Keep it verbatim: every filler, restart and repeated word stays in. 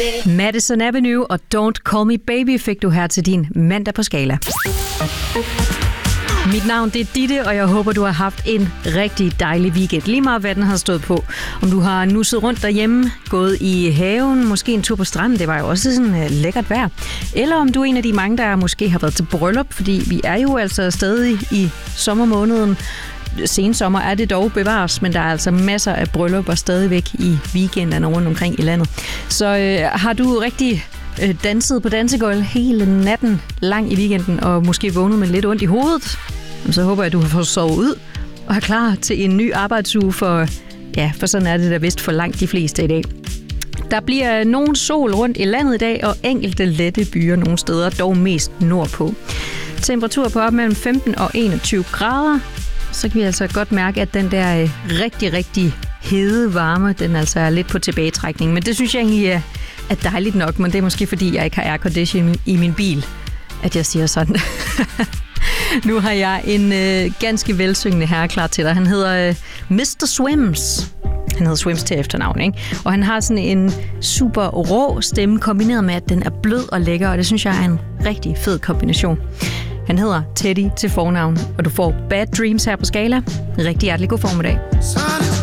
Madison Avenue og Don't Call Me Baby fik du her til din mandag på Skala. Mit navn det er Ditte, og jeg håber, du har haft en rigtig dejlig weekend. Lige meget, hvad den har stået på. Om du har nusset rundt derhjemme, gået i haven, måske en tur på stranden, det var jo også sådan uh, lækkert vejr. Eller om du er en af de mange, der måske har været til bryllup, fordi vi er jo altså stadig i sommermåneden. Sensommer er det dog bevares, men der er altså masser af bryllupper stadigvæk i weekenderne rundt omkring i landet. Så øh, har du rigtig øh, danset på dansegulv hele natten lang i weekenden, og måske vågnet med lidt ondt i hovedet, så håber jeg, at du har fået sovet ud og er klar til en ny arbejdsuge, for, ja, for sådan er det da vist for langt de fleste i dag. Der bliver nogen sol rundt i landet i dag, og enkelte lette byer nogle steder, dog mest nordpå. Temperatur på op mellem femten og enogtyve grader. Så kan vi altså godt mærke, at den der rigtig, rigtig hede varme, den altså er lidt på tilbagetrækning. Men det synes jeg egentlig er, er dejligt nok, men det er måske fordi, jeg ikke har aircondition i min bil, at jeg siger sådan. Nu har jeg en øh, ganske velsyngende herre klar til dig. Han hedder øh, mister Swims. Han hedder Swims til efternavn, ikke? Og han har sådan en super rå stemme, kombineret med, at den er blød og lækker, og det synes jeg er en rigtig fed kombination. Han hedder Teddy til fornavn, og du får Bad Dreams her på Skala. Rigtig hjertelig god formiddag.